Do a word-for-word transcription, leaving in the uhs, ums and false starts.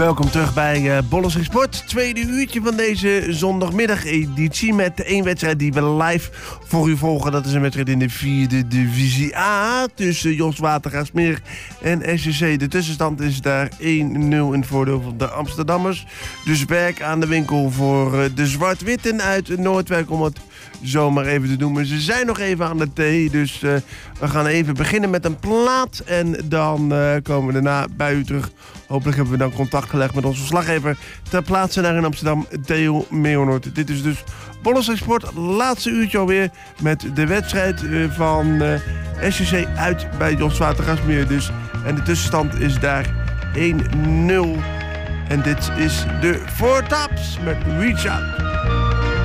Welkom terug bij uh, Bolles Sport. Tweede uurtje van deze zondagmiddageditie met één wedstrijd die we live voor u volgen. Dat is een wedstrijd in de vierde divisie A tussen Jos Watergaasmeer en S C C. De tussenstand is daar één nul in het voordeel van de Amsterdammers. Dus werk aan de winkel voor uh, de Zwart-Witten uit Noordwijk, om het zo maar even te noemen. Ze zijn nog even aan de thee, dus uh, we gaan even beginnen met een plaat. En dan uh, komen we daarna bij u terug. Hopelijk hebben we dan contact gelegd met onze verslaggever ter plaatse daar in Amsterdam, Theo Meeuwnoord. Dit is dus Bolles Sport, laatste uurtje alweer met de wedstrijd uh, van uh, S C C uit bij Jos Watergaasmeer. Dus. En de tussenstand is daar één nul. En dit is de Four Tops met Reach Out.